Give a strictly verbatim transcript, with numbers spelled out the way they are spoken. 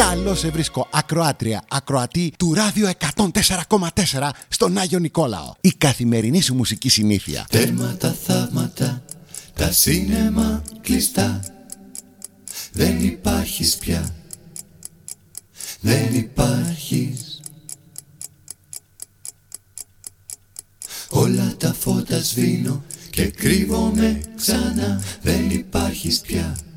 Καλώς σε βρίσκω, ακροάτρια, ακροατή του Ράδιο εκατόν τέσσερα κόμμα τέσσερα στον Άγιο Νικόλαο. Η καθημερινή σου μουσική συνήθεια. Τέρμα τα θαύματα, τα σίνεμα κλειστά. Δεν υπάρχεις πια, δεν υπάρχεις. Όλα τα φώτα σβήνω και κρύβομαι ξανά. Δεν υπάρχεις πια,